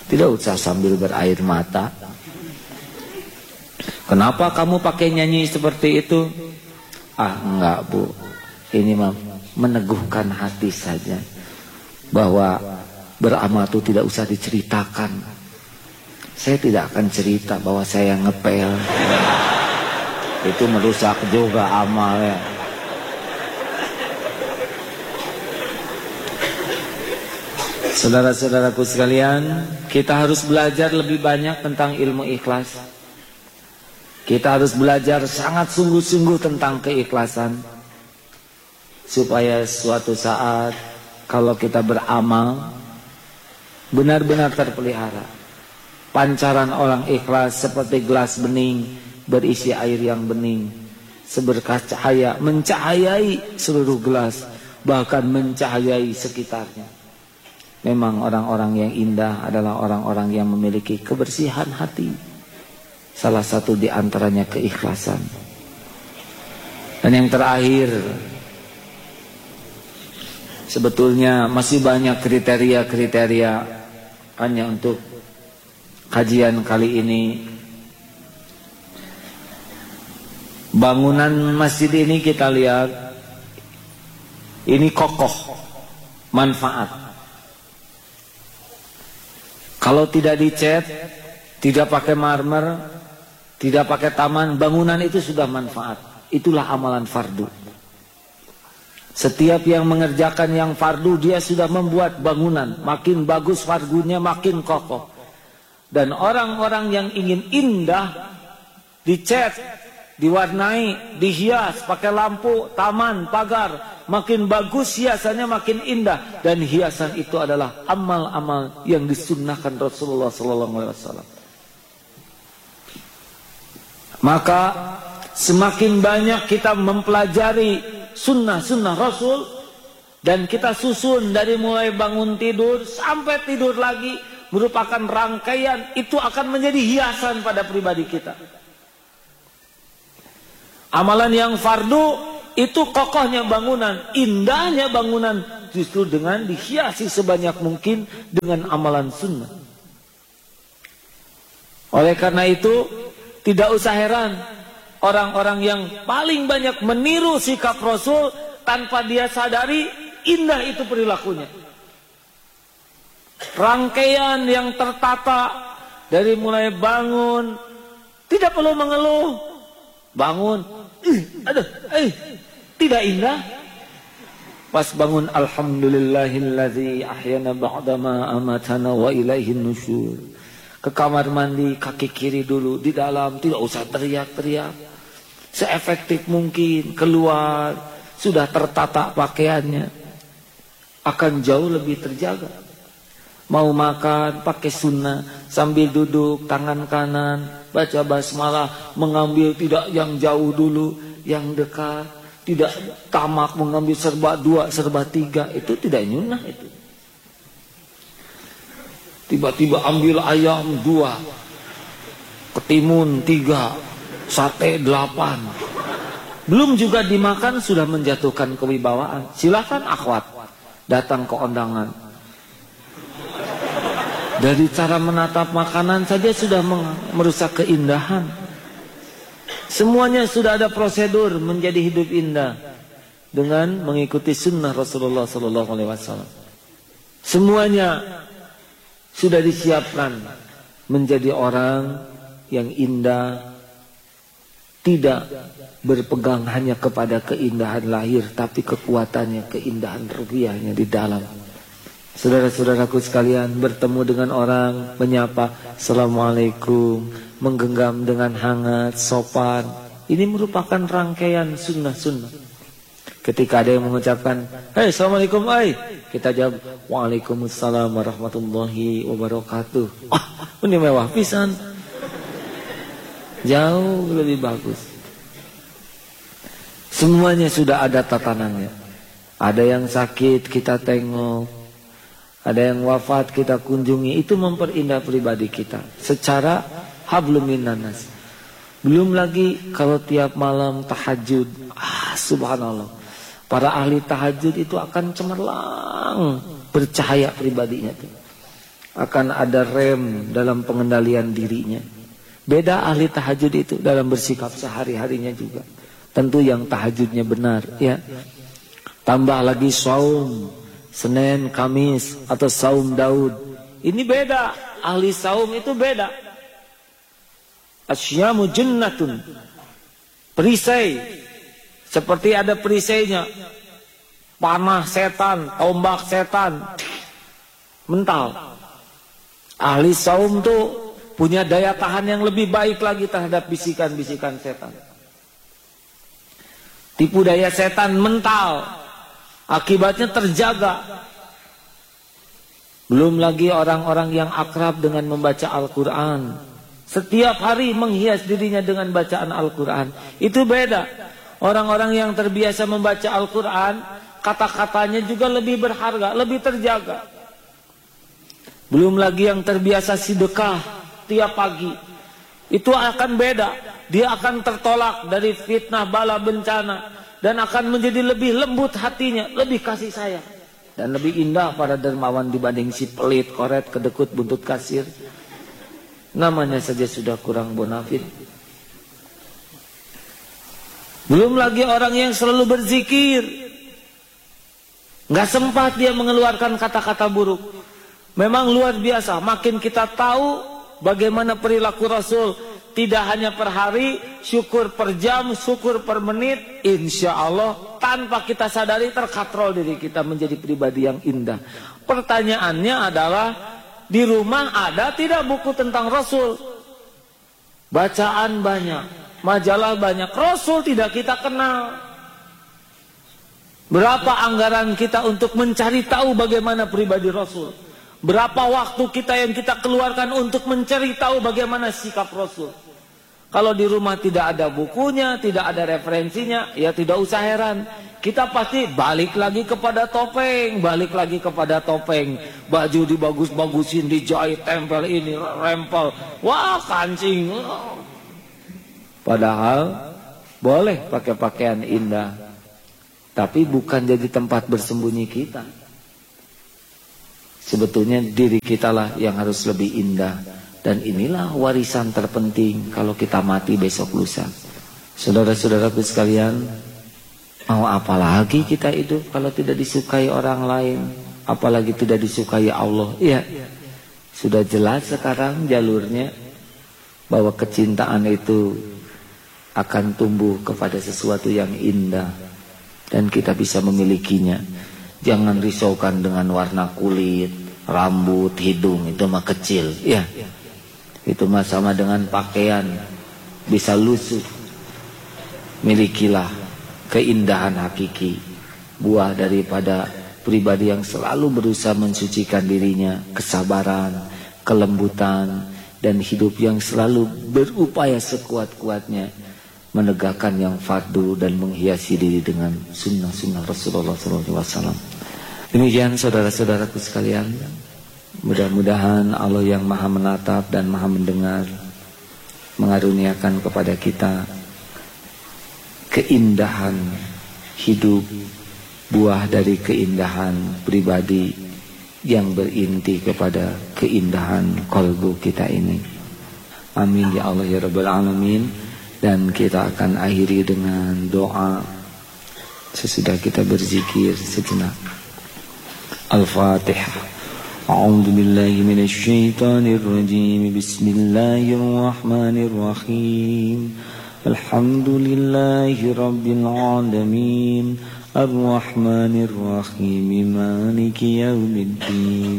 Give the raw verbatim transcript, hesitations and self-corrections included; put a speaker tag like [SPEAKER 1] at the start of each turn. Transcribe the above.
[SPEAKER 1] Tidak usah sambil berair mata. Kenapa kamu pakai nyanyi seperti itu? Ah enggak bu, ini mah meneguhkan hati saja, bahwa beramal itu tidak usah diceritakan. Saya tidak akan cerita bahwa saya ngepel. Itu merusak juga amalnya. Saudara-saudaraku sekalian, kita harus belajar lebih banyak tentang ilmu ikhlas. Kita harus belajar sangat sungguh-sungguh tentang keikhlasan, supaya suatu saat kalau kita beramal benar-benar terpelihara. Pancaran orang ikhlas seperti gelas bening berisi air yang bening, seberkas cahaya mencahayai seluruh gelas, bahkan mencahayai sekitarnya. Memang orang-orang yang indah adalah orang-orang yang memiliki kebersihan hati. Salah satu di antaranya keikhlasan. Dan yang terakhir, sebetulnya masih banyak kriteria-kriteria, hanya untuk kajian kali ini. Bangunan masjid ini kita lihat, ini kokoh, manfaat. Kalau tidak dicat, tidak pakai marmer, tidak pakai taman, bangunan itu sudah manfaat. Itulah amalan fardu. Setiap yang mengerjakan yang fardu, dia sudah membuat bangunan. Makin bagus fardunya, makin kokoh. Dan orang-orang yang ingin indah, dicat, diwarnai, dihias, pakai lampu, taman, pagar, makin bagus hiasannya, makin indah. Dan hiasan itu adalah amal-amal yang disunnahkan Rasulullah sallallahu alaihi wasallam. Maka semakin banyak kita mempelajari sunnah-sunnah Rasul, dan kita susun dari mulai bangun tidur sampai tidur lagi, merupakan rangkaian, itu akan menjadi hiasan pada pribadi kita. Amalan yang fardu itu kokohnya bangunan, indahnya bangunan justru dengan dihiasi sebanyak mungkin dengan amalan sunnah. Oleh karena itu, tidak usah heran orang-orang yang paling banyak meniru sikap Rasul tanpa dia sadari indah itu perilakunya. Rangkaian yang tertata dari mulai bangun, tidak perlu mengeluh. Bangun, ih, aduh, eh, tidak indah. Pas bangun, alhamdulillahilladzi ahyana ba'dama amatana wa ilaihin nusyur. Ke kamar mandi, kaki kiri dulu, di dalam, tidak usah teriak-teriak. Seefektif mungkin, keluar, sudah tertata pakaiannya, akan jauh lebih terjaga. Mau makan, pakai sunnah, sambil duduk, tangan kanan, baca basmalah, mengambil tidak yang jauh dulu, yang dekat, tidak tamak mengambil serba dua, serba tiga, itu tidak nyunah itu. Tiba-tiba ambil ayam dua, ketimun tiga, sate delapan. Belum juga dimakan sudah menjatuhkan kewibawaan. Silakan akhwat datang ke undangan. Dari cara menatap makanan saja sudah merusak keindahan. Semuanya sudah ada prosedur menjadi hidup indah dengan mengikuti sunnah Rasulullah sallallahu alaihi wasallam. Semuanya sudah disiapkan menjadi orang yang indah, tidak berpegang hanya kepada keindahan lahir, tapi kekuatannya, keindahan ruhiyahnya di dalam. Saudara-saudaraku sekalian, bertemu dengan orang, menyapa, assalamualaikum, menggenggam dengan hangat, sopan. Ini merupakan rangkaian sunnah-sunnah. Ketika ada yang mengucapkan, hei assalamualaikum, ay, kita jawab, waalaikumsalam warahmatullahi wabarakatuh. Ah, ini mewah pisan. Jauh lebih bagus. Semuanya sudah ada tatanannya. Ada yang sakit kita tengok, ada yang wafat kita kunjungi. Itu memperindah pribadi kita secara hablum minan nas. Belum lagi kalau tiap malam tahajud, ah subhanallah, para ahli tahajud itu akan cemerlang bercahaya pribadinya tuh. akan ada rem dalam pengendalian dirinya. Beda ahli tahajud itu dalam bersikap sehari-harinya juga. Tentu yang tahajudnya benar, ya. Tambah lagi saum Senin, Kamis atau saum Daud. Ini beda. Ahli saum itu beda. Asyamu junnatun. Perisai. Seperti ada perisainya. Panah setan, tombak setan. Mental. Ahli saum tuh punya daya tahan yang lebih baik lagi terhadap bisikan-bisikan setan. Tipu daya setan mental. Akibatnya terjaga. Belum lagi orang-orang yang akrab dengan membaca Al-Quran. Setiap hari menghias dirinya dengan bacaan Al-Quran. Itu beda. Orang-orang yang terbiasa membaca Al-Quran, kata-katanya juga lebih berharga, lebih terjaga. Belum lagi yang terbiasa sedekah tiap pagi. Itu akan beda. Dia akan tertolak dari fitnah, bala, bencana. Dan akan menjadi lebih lembut hatinya, lebih kasih sayang. Dan lebih indah para dermawan dibanding si pelit, koret, kedekut, buntut kasir. Namanya saja sudah kurang bonafit. Belum lagi orang yang selalu berzikir. Nggak sempat dia mengeluarkan kata-kata buruk. Memang luar biasa. Makin kita tahu bagaimana perilaku Rasul. Tidak hanya per hari, syukur per jam, syukur per menit. Insya Allah tanpa kita sadari terkatrol diri kita menjadi pribadi yang indah. Pertanyaannya adalah, di rumah ada tidak buku tentang Rasul? Bacaan banyak, majalah banyak, Rasul tidak kita kenal. Berapa anggaran kita untuk mencari tahu bagaimana pribadi Rasul? Berapa waktu kita yang kita keluarkan untuk mencari tahu bagaimana sikap Rasul? Kalau di rumah tidak ada bukunya, tidak ada referensinya, ya tidak usah heran. Kita pasti balik lagi kepada topeng, balik lagi kepada topeng. Baju dibagus-bagusin, dijahit, tempel ini, rempel. Wah, kancing. Padahal boleh pakai pakaian indah, tapi bukan jadi tempat bersembunyi kita. Sebetulnya diri kitalah yang harus lebih indah. Dan inilah warisan terpenting kalau kita mati besok lusa. Saudara-saudaraku sekalian, mau apa lagi kita hidup kalau tidak disukai orang lain, apalagi tidak disukai Allah? Iya, sudah jelas sekarang jalurnya, bahwa kecintaan itu akan tumbuh kepada sesuatu yang indah dan kita bisa memilikinya. Jangan risaukan dengan warna kulit, rambut, hidung, itu mah kecil, ya. Itu mah sama dengan pakaian, bisa lusuh. Milikilah keindahan hakiki, buah daripada pribadi yang selalu berusaha mensucikan dirinya, kesabaran, kelembutan, dan hidup yang selalu berupaya sekuat-kuatnya menegakkan yang fardu dan menghiasi diri dengan sunnah-sunnah Rasulullah shallallahu alaihi wasallam. Demikian saudara-saudaraku sekalian, mudah-mudahan Allah yang maha menatap dan maha mendengar mengaruniakan kepada kita keindahan hidup, buah dari keindahan pribadi yang berinti kepada keindahan kalbu kita ini. Amin ya Allah ya Rabbal Alamin. Dan kita akan akhiri dengan doa sesudah kita berzikir sejenak. Al-Fatihah. A'udzu billahi minasy syaithanir rajim. Bismillahirrahmanirrahim. Alhamdulillahi rabbil alamin. Ar-Rahmanir Rahim. Maliki yaumiddin.